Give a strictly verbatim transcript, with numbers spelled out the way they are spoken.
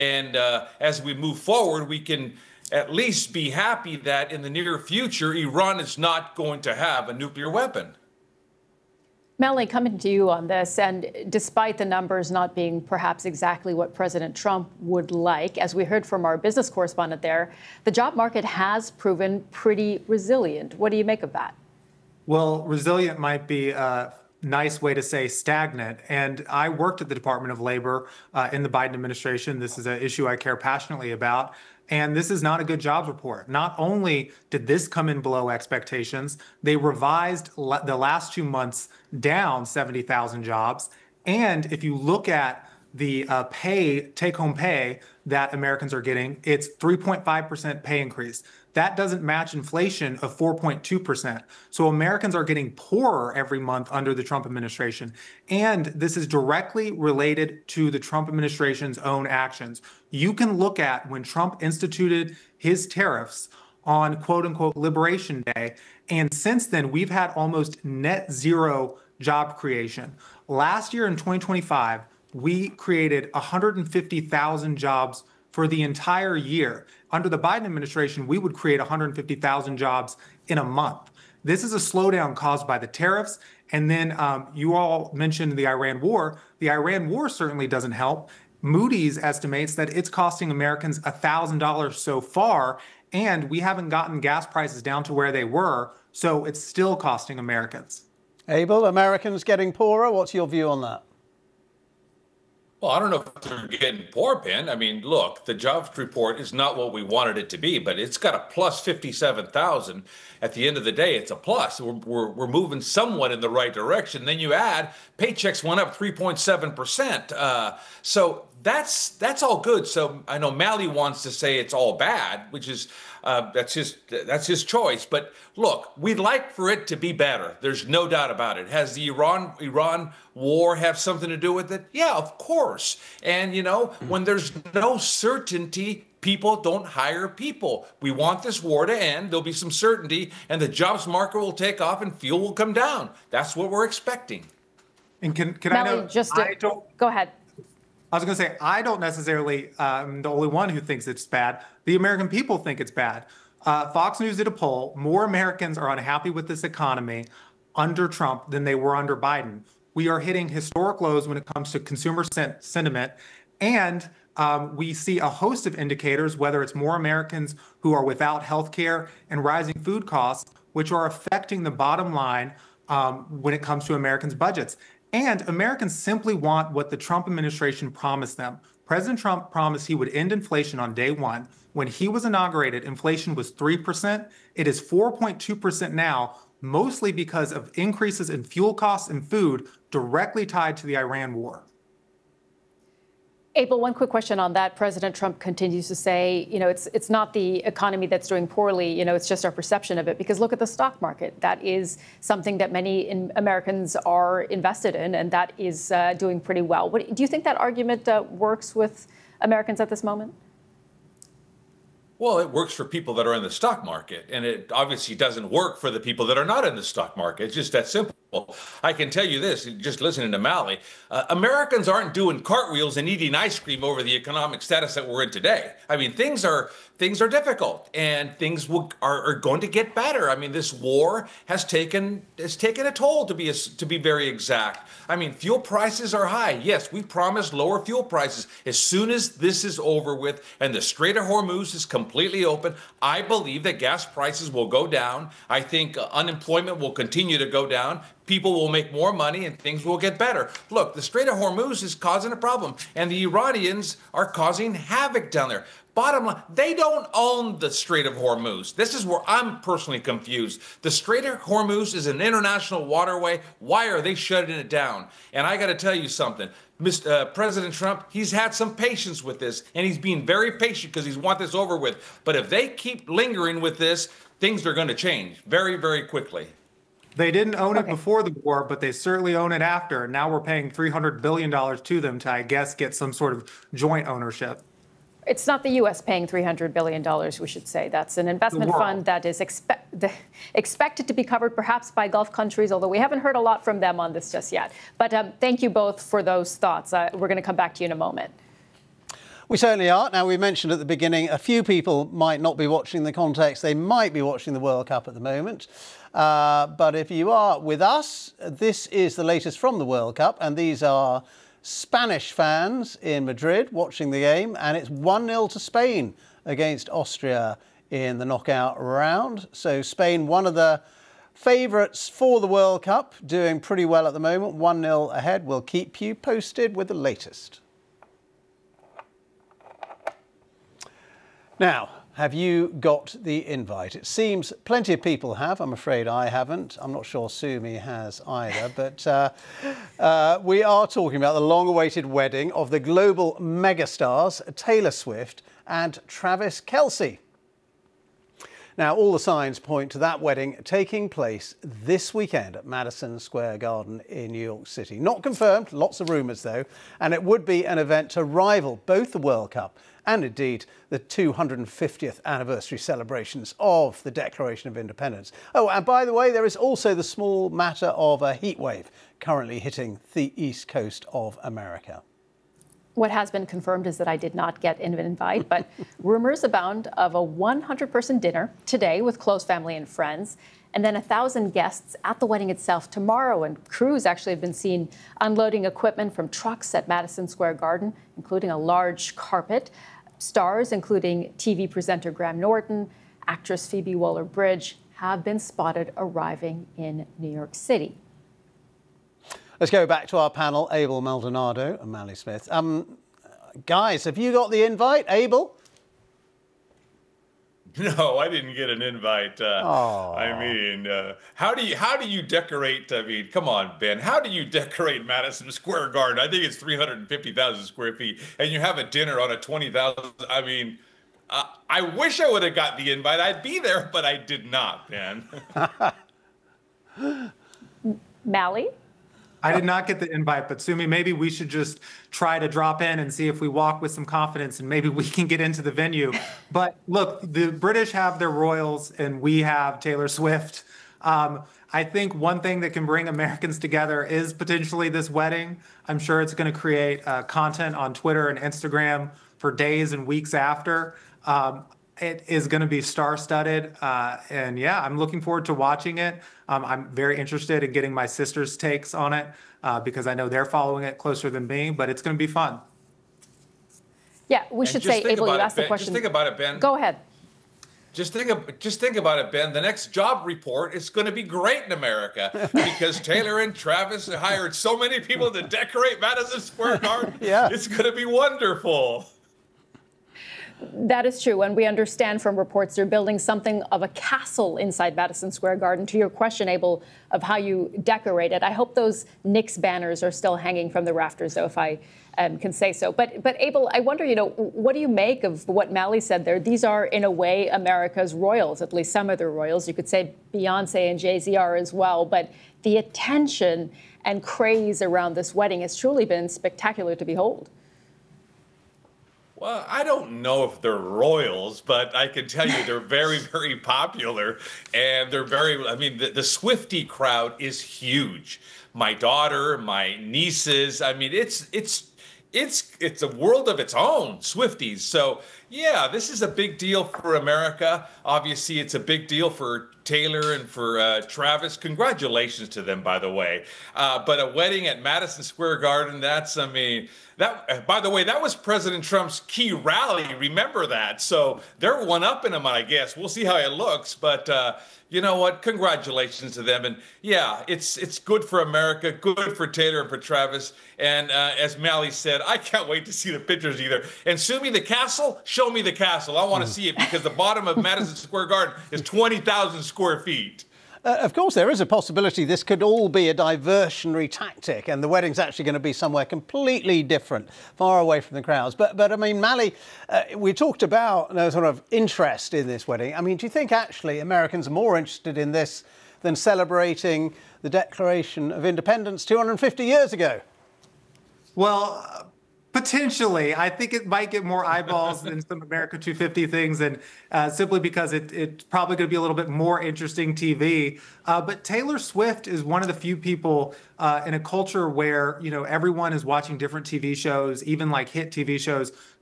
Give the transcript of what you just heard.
And uh, as we move forward, we can at least be happy that in the near future, Iran is not going to have a nuclear weapon. Melanie, coming to you on this, and despite the numbers not being perhaps exactly what President Trump would like, as we heard from our business correspondent there, the job market has proven pretty resilient. What do you make of that? Well, resilient might be a nice way to say stagnant. And I worked at the Department of Labor uh, in the Biden administration. This is an issue I care passionately about. And this is not a good jobs report. Not only did this come in below expectations, they revised le- the last two months down seventy thousand jobs. And if you look at the uh, pay, take-home pay that Americans are getting, it's three point five percent pay increase. That doesn't match inflation of four point two percent. So Americans are getting poorer every month under the Trump administration. And this is directly related to the Trump administration's own actions. You can look at when Trump instituted his tariffs on quote unquote Liberation Day. And since then, we've had almost net zero job creation. Last year in twenty twenty-five, we created one hundred fifty thousand jobs for the entire year. Under the Biden administration, we would create one hundred fifty thousand jobs in a month. This is a slowdown caused by the tariffs. And then um, you all mentioned the Iran war. The Iran war certainly doesn't help. Moody's estimates that it's costing Americans one thousand dollars so far, and we haven't gotten gas prices down to where they were, so it's still costing Americans. Abel, Americans getting poorer? What's your view on that? Well, I don't know if they're getting poor, Ben. I mean, look, the jobs report is not what we wanted it to be, but it's got a plus fifty-seven thousand. At the end of the day, it's a plus. We're, we're, we're moving somewhat in the right direction. Then you add paychecks went up three point seven percent. Uh, so that's that's all good. So I know Malley wants to say it's all bad, which is uh, that's his that's his choice. But look, we'd like for it to be better. There's no doubt about it. Has the Iran Iran war have something to do with it? Yeah, of course. And you know, when there's no certainty, people don't hire people. We want this war to end. There'll be some certainty, and the jobs market will take off, and fuel will come down. That's what we're expecting. And can can Malley, I know? just to, I don't. Go ahead. I was going to say, I don't necessarily, I'm um, the only one who thinks it's bad. The American people think it's bad. Uh, Fox News did a poll. More Americans are unhappy with this economy under Trump than they were under Biden. We are hitting historic lows when it comes to consumer sen- sentiment. And um, we see a host of indicators, whether it's more Americans who are without health care and rising food costs, which are affecting the bottom line um, when it comes to Americans' budgets. And Americans simply want what the Trump administration promised them. President Trump promised he would end inflation on day one. When he was inaugurated, inflation was three percent. It is four point two percent now, mostly because of increases in fuel costs and food directly tied to the Iran war. Abel, one quick question on that. President Trump continues to say, you know, it's it's not the economy that's doing poorly, you know, it's just our perception of it. Because look at the stock market. That is something that many in Americans are invested in, and that is uh, doing pretty well. What, do you think that argument uh, works with Americans at this moment? Well, it works for people that are in the stock market, and it obviously doesn't work for the people that are not in the stock market. It's just that simple. I can tell you this, just listening to Malley, uh, Americans aren't doing cartwheels and eating ice cream over the economic status that we're in today. I mean, things are things are difficult, and things will, are, are going to get better. I mean, this war has taken has taken a toll, to be a, to be very exact. I mean, fuel prices are high. Yes, we promised lower fuel prices. As soon as this is over with and the Strait of Hormuz is completely open, I believe that gas prices will go down. I think uh, unemployment will continue to go down. People will make more money and things will get better. Look, the Strait of Hormuz is causing a problem, and the Iranians are causing havoc down there. Bottom line, they don't own the Strait of Hormuz. This is where I'm personally confused. The Strait of Hormuz is an international waterway. Why are they shutting it down? And I got to tell you something. Mister Uh, President Trump, he's had some patience with this, and he's being very patient because he's want this over with. But if they keep lingering with this, things are going to change very, very quickly. They didn't own Okay. it before the war, but they certainly own it after. Now we're paying three hundred billion dollars to them to, I guess, get some sort of joint ownership. It's not the U S paying three hundred billion dollars, we should say. That's an investment fund that is expect, the, expected to be covered perhaps by Gulf countries, although we haven't heard a lot from them on this just yet. But um, thank you both for those thoughts. Uh, we're going to come back to you in a moment. We certainly are. Now, we mentioned at the beginning, a few people might not be watching the context. They might be watching the World Cup at the moment. Uh, but if you are with us, this is the latest from the World Cup. And these are Spanish fans in Madrid watching the game. And it's one nil to Spain against Austria in the knockout round. So Spain, one of the favourites for the World Cup, doing pretty well at the moment. one nil ahead. We'll keep you posted with the latest. Now, have you got the invite? It seems plenty of people have. I'm afraid I haven't. I'm not sure Sumi has either. But uh, uh, we are talking about the long-awaited wedding of the global megastars Taylor Swift and Travis Kelce. Now, all the signs point to that wedding taking place this weekend at Madison Square Garden in New York City. Not confirmed, lots of rumours though, and it would be an event to rival both the World Cup and indeed the two hundred fiftieth anniversary celebrations of the Declaration of Independence. Oh, and by the way, there is also the small matter of a heatwave currently hitting the east coast of America. What has been confirmed is that I did not get an invite, but rumors abound of a one hundred person dinner today with close family and friends, and then one thousand guests at the wedding itself tomorrow. And crews actually have been seen unloading equipment from trucks at Madison Square Garden, including a large carpet. Stars, including T V presenter Graham Norton, actress Phoebe Waller-Bridge, have been spotted arriving in New York City. Let's go back to our panel, Abel Maldonado and Mally Smith. Um, guys, have you got the invite, Abel? No, I didn't get an invite. Uh, I mean, uh, how do you how do you decorate? I mean, come on, Ben. How do you decorate Madison Square Garden? I think it's three hundred fifty thousand square feet, and you have a dinner on a twenty thousand. I mean, uh, I wish I would have got the invite. I'd be there, but I did not, Ben. Mally? I did not get the invite, but Sumi, maybe we should just try to drop in and see if we walk with some confidence and maybe we can get into the venue. But look, the British have their royals and we have Taylor Swift. Um, I think one thing that can bring Americans together is potentially this wedding. I'm sure it's going to create uh, content on Twitter and Instagram for days and weeks after. Um, It is going to be star-studded, uh, and yeah, I'm looking forward to watching it. Um, I'm very interested in getting my sister's takes on it uh, because I know they're following it closer than me, but it's going to be fun. Yeah, we should say, Abel, you asked the question. Just think about it, Ben. Go ahead. Just think, of, just think about it, Ben. The next job report is going to be great in America because Taylor and Travis hired so many people to decorate Madison Square Garden. Yeah. It's going to be wonderful. That is true. And we understand from reports they're building something of a castle inside Madison Square Garden. To your question, Abel, of how you decorate it, I hope those Knicks banners are still hanging from the rafters, though, if I um, can say so. But, but Abel, I wonder, you know, what do you make of what Mally said there? These are, in a way, America's royals, at least some of the royals. You could say Beyonce and Jay-Z are as well. But the attention and craze around this wedding has truly been spectacular to behold. Well, I don't know if they're royals, but I can tell you they're very, very popular. And they're very, I mean, the, the Swiftie crowd is huge. My daughter, my nieces, I mean, it's, it's, it's, it's a world of its own, Swifties. So, yeah, this is a big deal for America. Obviously, it's a big deal for Taylor and for uh, Travis. Congratulations to them, by the way. Uh, but a wedding at Madison Square Garden, that's, I mean, that, uh, by the way, that was President Trump's key rally. Remember that. So they're one-upping him, I guess. We'll see how it looks. But uh, you know what? Congratulations to them. And yeah, it's it's good for America, good for Taylor and for Travis. And uh, as Mally said, I can't wait to see the pictures either. And Sumi, the castle, show me the castle. I want to see it because the bottom of Madison Square Garden is twenty thousand square feet. Uh, of course, there is a possibility this could all be a diversionary tactic and the wedding's actually going to be somewhere completely different, far away from the crowds. But, but I mean, Mally, uh, we talked about you know, sort of interest in this wedding. I mean, do you think actually Americans are more interested in this than celebrating the Declaration of Independence two hundred fifty years ago? Well, uh, potentially. I think it might get more eyeballs than some America two fifty things, and uh, simply because it, it's probably going to be a little bit more interesting T V. Uh, but Taylor Swift is one of the few people uh, in a culture where, you know, everyone is watching different T V shows, even like hit T V shows,